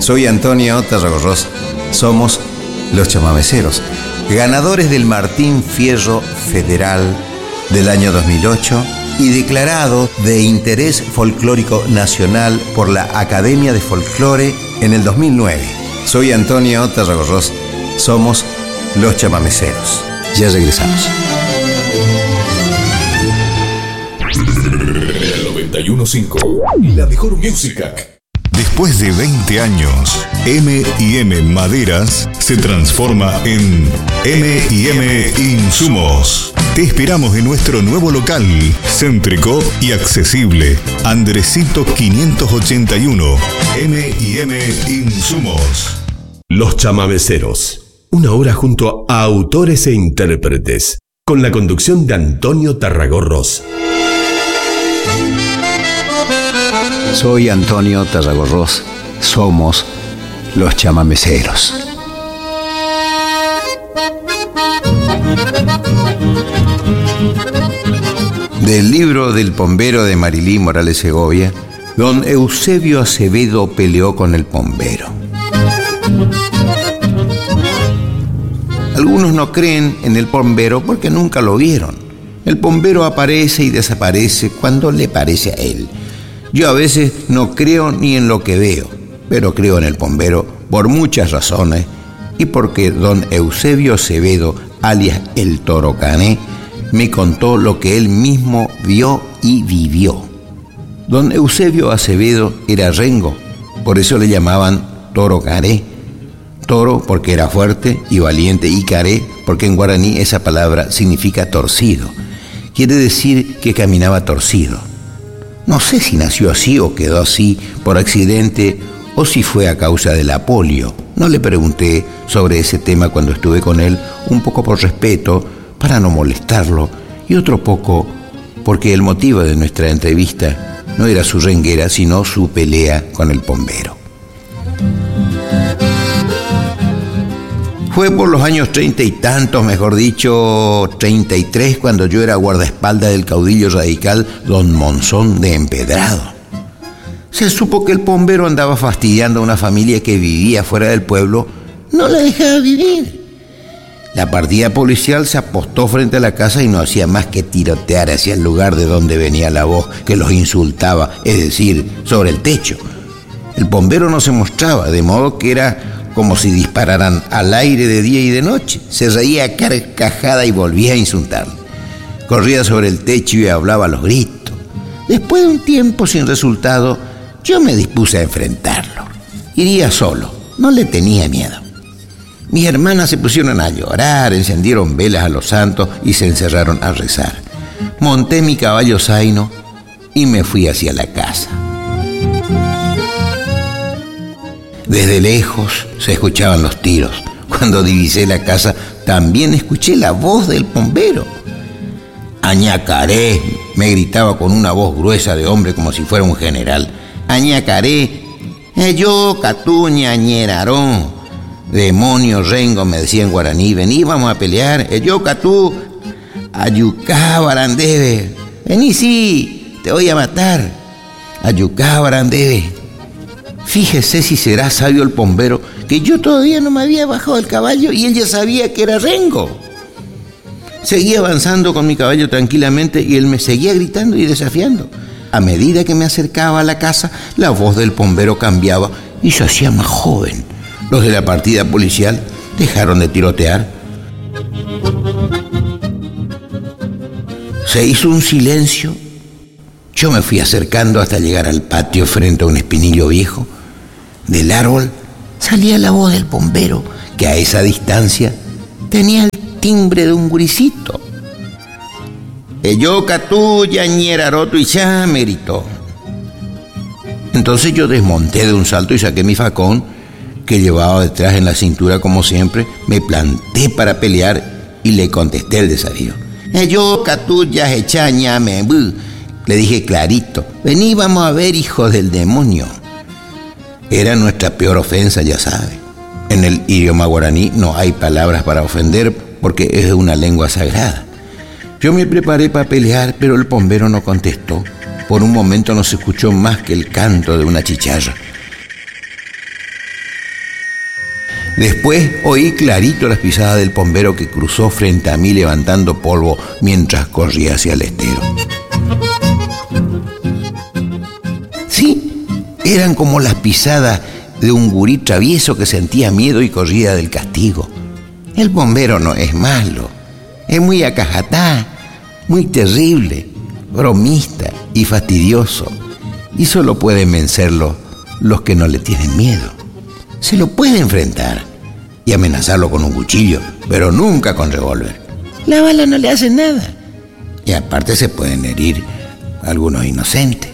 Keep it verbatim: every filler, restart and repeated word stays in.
Soy Antonio Tarragorros. Somos los chamameceros, ganadores del Martín Fierro Federal del año dos mil ocho y declarado de interés folclórico nacional por la Academia de Folclore en el dos mil nueve. Soy Antonio Tarragorros. Somos los chamameceros. Ya regresamos. noventa y uno punto cinco. La mejor música. Después de veinte años, eme y eme Maderas se transforma en eme y eme Insumos. Te esperamos en nuestro nuevo local, céntrico y accesible. Andresito quinientos ochenta y uno. eme y eme Insumos. Los chamameceros. Una hora junto a autores e intérpretes. Con la conducción de Antonio Tarragorros. Soy Antonio Tarragorros. Somos los chamameceros. Del libro del Pombero de Marilí Morales Segovia, don Eusebio Acevedo peleó con el pombero. Algunos no creen en el pombero porque nunca lo vieron. El pombero aparece y desaparece cuando le parece a él. Yo a veces no creo ni en lo que veo, pero creo en el pombero por muchas razones y porque don Eusebio Acevedo, alias el Toro Cané, me contó lo que él mismo vio y vivió. Don Eusebio Acevedo era rengo, por eso le llamaban Toro Cané. Toro porque era fuerte y valiente, y caré porque en guaraní esa palabra significa torcido. Quiere decir que caminaba torcido. No sé si nació así o quedó así por accidente o si fue a causa de la polio. No le pregunté sobre ese tema cuando estuve con él, un poco por respeto, para no molestarlo, y otro poco porque el motivo de nuestra entrevista no era su renguera, sino su pelea con el pombero. Fue por los años treinta y tantos, mejor dicho, treinta y tres, cuando yo era guardaespaldas del caudillo radical don Monzón de Empedrado. Se supo que el pombero andaba fastidiando a una familia que vivía fuera del pueblo, no la dejaba vivir. La partida policial se apostó frente a la casa y no hacía más que tirotear hacia el lugar de donde venía la voz que los insultaba, es decir, sobre el techo. El pombero no se mostraba, de modo que era como si dispararan al aire de día y de noche. Se reía a carcajada y volvía a insultarle. Corría sobre el techo y hablaba a los gritos. Después de un tiempo sin resultado, yo me dispuse a enfrentarlo. Iría solo, no le tenía miedo. Mis hermanas se pusieron a llorar, encendieron velas a los santos y se encerraron a rezar. Monté mi caballo zaino y me fui hacia la casa. Desde lejos se escuchaban los tiros. Cuando divisé la casa, también escuché la voz del pombero. Añacaré, me gritaba con una voz gruesa de hombre como si fuera un general. Añacaré, yo catuña ñerarón. Demonio rengo, me decía en guaraní. Vení, vamos a pelear. Yo catú, ayucá barandebe. Vení, sí, te voy a matar. Ayucá barandebe. Fíjese si será sabio el pombero, que yo todavía no me había bajado del caballo y él ya sabía que era rengo. Seguí avanzando con mi caballo tranquilamente y él me seguía gritando y desafiando. A medida que me acercaba a la casa, la voz del pombero cambiaba y se hacía más joven. Los de la partida policial dejaron de tirotear. Se hizo un silencio. Yo me fui acercando hasta llegar al patio frente a un espinillo viejo. Del árbol salía la voz del pombero, que a esa distancia tenía el timbre de un guricito. Yo catuya ñeraroto y ya me gritó. Entonces yo desmonté de un salto y saqué mi facón que llevaba detrás en la cintura como siempre, me planté para pelear y le contesté el desafío. Yo catuya echaña me bu. Le dije clarito, vení, vamos a ver, hijo del demonio. Era nuestra peor ofensa, ya sabe. En el idioma guaraní no hay palabras para ofender porque es una lengua sagrada. Yo me preparé para pelear, pero el pombero no contestó. Por un momento no se escuchó más que el canto de una chicharra. Después oí clarito las pisadas del bombero que cruzó frente a mí levantando polvo mientras corría hacia el estero. Sí, eran como las pisadas de un gurí travieso que sentía miedo y corría del castigo. El bombero no es malo, es muy acajatá, muy terrible, bromista y fastidioso, y solo pueden vencerlo los que no le tienen miedo. Se lo puede enfrentar y amenazarlo con un cuchillo, pero nunca con revólver. La bala no le hace nada. Y aparte se pueden herir a algunos inocentes.